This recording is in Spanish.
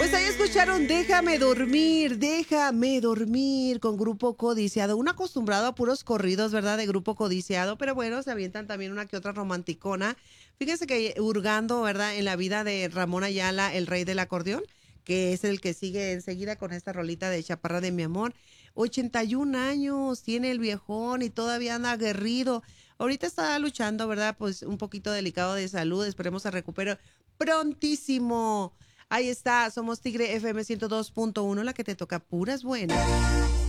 Pues ahí escucharon Déjame dormir con Grupo Codiciado. Uno acostumbrado a puros corridos, ¿verdad? De Grupo Codiciado, pero bueno, se avientan también una que otra romanticona. Fíjense que hurgando, ¿verdad? En la vida de Ramón Ayala, el rey del acordeón, que es el que sigue enseguida con esta rolita de Chaparra de mi amor. 81 años tiene el viejón y todavía anda aguerrido. Ahorita está luchando, ¿verdad? Pues un poquito delicado de salud. Esperemos se recupere prontísimo. Ahí está, somos Tigre FM 102.1, la que te toca puras buenas.